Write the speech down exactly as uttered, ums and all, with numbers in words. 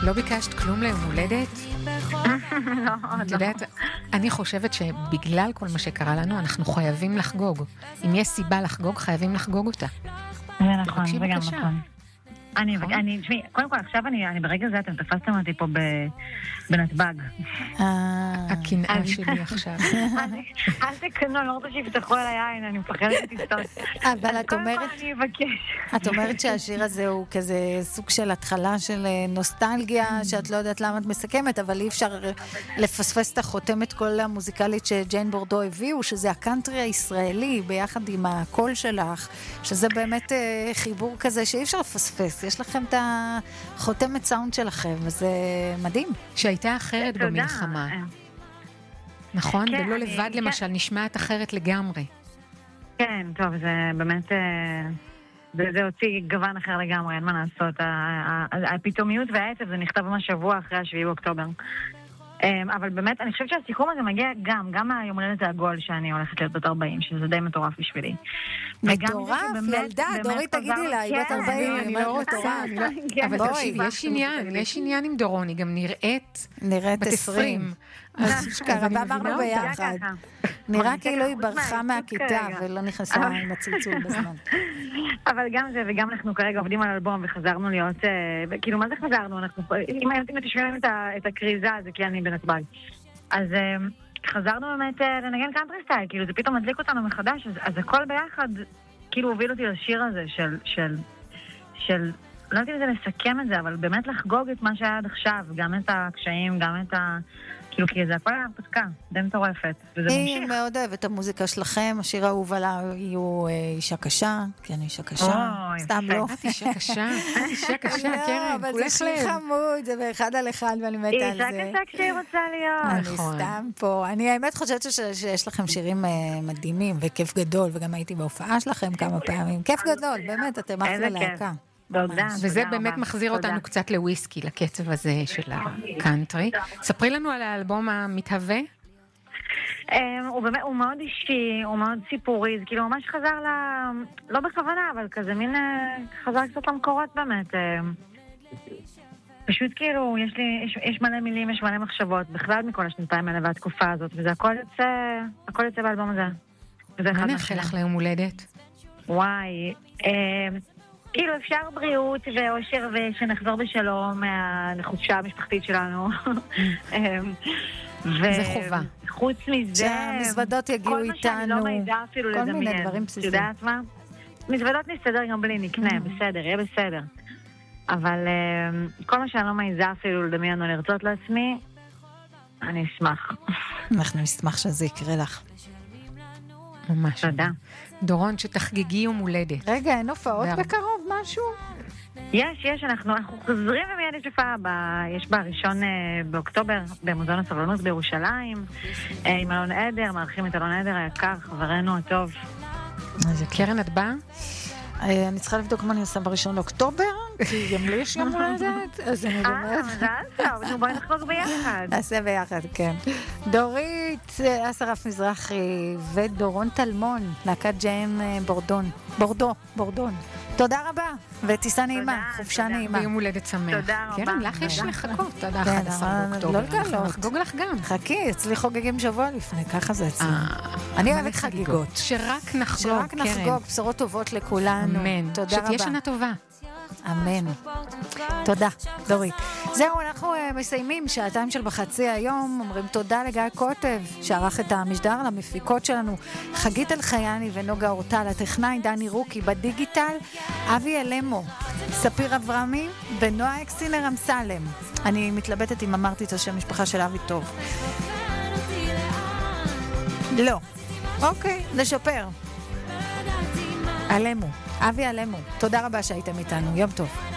לא ביקשת כלום ליום הולדת? לא, את יודעת, אני חושבת שבגלל כל מה שקרה לנו, אנחנו חייבים לחגוג. אם יש סיבה לחגוג, חייבים לחגוג אותה. זה נכון, תבקשי זה גם בבקשה. נכון. אני, נכון? אני, תשמעי, קודם כל עכשיו אני, אני ברגע זה, אתם תפסתם אותי פה ב- בנתב"ג. אה, הקנאה אז- שלי עכשיו. אל תקנו, אני לא רוצה שיפתחו על היין, אני מפחדת שתסתות. אבל את קודם כל אומרת, אני אבקש. את אומרת שהשיר הזה הוא כזה סוג של התחלה של אה, נוסטלגיה, שאת לא יודעת למה את מסכמת, אבל אי אפשר אה, לפספס את החותמת כל המוזיקלית שג'יין בורדו הביאו, שזה הקאנטרי הישראלי ביחד עם הקול שלך, שזה באמת אה, חיבור כזה שאי אפשר לפספס. יש לכם את החותמת סאונד שלכם, וזה מדהים. שהייתה אחרת תודה. במלחמה, נכון? כן, ולא אני- לבד כן. למשל, נשמעת אחרת לגמרי. כן, טוב, זה באמת, אה, זה, זה הוציא גוון אחר לגמרי, אין מה לעשות. ה- ה- ה- הפתאומיות והעצב זה נכתב ממש שבוע אחרי השביעי באוקטובר. אה, אבל באמת, אני חושבת שהסיכום הזה מגיע גם, גם מהיום הולדת העגול שאני הולכת להיות בת ארבעים, שזה די מטורף בשבילי. וגם מזה מטורף, שבאמת- ילדה, באמת דורית, תגידי חזרנו- לה, היא בת כן, ארבעים, אני היא לא אומרת רוצה, מטורף. אני לא... כן, אבל בואי. תקשיב, יש עניין, יש עניין עם דורון, היא גם נראית נראית בת עשרים. עשרים. אז שקרה, אני ועברנו מבינה אותה. ביחד. ככה. נראה מרגישה כאילו היא חוץ ברחה מהעיסוק מהכיתה כרגע. ולא נכנסה עם הצלצול בזמן. אבל גם זה, וגם אנחנו כרגע עובדים על אלבום וחזרנו להיות, אה, כאילו, מה זה חזרנו? אנחנו, אם הייתם תשמעים את ה- את הקריזה, זה כי אני בנתב"ג. אז אה, חזרנו באמת אה, לנגן קאנטרי סטייל, כאילו, זה פתאום מדליק אותנו מחדש, אז, אז הכל ביחד, כאילו, הוביל אותי לשיר הזה של, של, של, לא יודעת אם זה לסכם את זה, אבל באמת לחגוג את מה שהיה עד עכשיו, גם את הקשיים, גם את ה... כאילו, כי זה הכל היה הרפתקה, די מטורפת, וזה היא ממשיך. מאוד אוהבת את המוזיקה שלכם, השיר האהוב עליה הוא אה, אישה קשה, כן, אישה קשה, אוי, סתם יפה. לא. את אישה קשה, את אישה קשה, לא, קרן, אבל זה כולך שיר לב. חמוד, זה באחד על אחד ואני מתה היא על אישה זה. קשה כשהיא רוצה להיות. אני נכון. סתם פה. אני האמת חושבת ש- שיש לכם שירים אה, מדהימים וכיף גדול, וגם הייתי בהופעה שלכם כמה פעמים. כיף גדול, באמת, אתם אחלה איזה כיף. להקה. תודה. ממש. וזה תודה באמת רבה. מחזיר תודה. אותנו קצת לוויסקי, לקצב הזה של הקאנטרי. ספרי לנו על האלבום המתהווה. אמ, הוא באמת, הוא מאוד אישי, הוא מאוד סיפורי, זה כאילו ממש חזר ל... לא בכוונה, אבל כזה מין... אה, חזר קצת למקורות באמת. אמ. פשוט כאילו, יש לי, יש, יש מלא מילים, יש מלא מחשבות, בכלל מכל השנתיים האלה והתקופה הזאת, וזה הכל יוצא, הכל יוצא באלבום הזה. וזה אחד מה נאחל מהשני. לך ליום הולדת? וואי, אמ, כאילו אפשר בריאות ואושר ושנחזור בשלום מהחופשה המשפחתית שלנו. אמ, ו- זה חובה. חוץ מזה, שהמזוודות יגיעו כל מה שאני איתנו, לא מעידה אפילו כל לדמיין. מיני דברים את בסיסיים. יודעת מה? מזוודות נסתדר גם בלי נקנה, בסדר, יהיה בסדר. אבל אמ, כל מה שאני לא מעידה אפילו לדמיין או לרצות לעצמי, אני אשמח. אנחנו נשמח שזה יקרה לך. ממש. תודה. דורון, שתחגגי יום הולדת. רגע, אין הופעות והר- בקרוב משהו? יש, יש, אנחנו, אנחנו חוזרים ומיד יש הופעה, ב- יש בראשון אה, באוקטובר במוזיאון הסבלנות בירושלים, אה, עם אלון עדר, מארחים את אלון עדר היקר, חברנו הטוב. איזה כיף. קרן, את באה? אה, אני צריכה לבדוק מה אני עושה בראשון לאוקטובר, כי גם לי יש יום הולדת, אז אני אה, באמת... מזל טוב, נו בואי נחגוג ביחד. נעשה ביחד, כן. דורית אה, אסרף מזרחי ודורון טלמון, להקת ג'יין אה, בורדון. בורדו, בורדון. תודה רבה, וטיסה נעימה, חופשה תודה. נעימה. ויום הולדת שמח. תודה רבה. קרן, לך יש תודה. לחכות עד כן, ה-אחד עשר אבל באוקטובר. לא לגלות. אנחנו נחגוג לך גם. חכי, אצלי חוגגים שבוע לפני, ככה זה אצלי. אה, אני מלא אוהבת חגיגות. שרק נחגוג, שרק קרן. נחגוג, בשורות טובות לכולנו. אמן. תודה רבה. שתהיה שנה טובה. אמן. תודה, דורית. זהו, אנחנו uh, מסיימים שעתיים של בחצי היום. אומרים תודה לגיא קוטב, שערך את המשדר, למפיקות שלנו, חגית אלחייני ונוגה אורטל, הטכנאי דני רוקי בדיגיטל, אבי אלמו, ספיר אברמי ונועה אקסינר אמסלם. אני מתלבטת אם אמרתי את השם משפחה של אבי טוב. לא. אוקיי, נשפר. אלמו, אבי אלמו. תודה רבה שהייתם איתנו. יום טוב.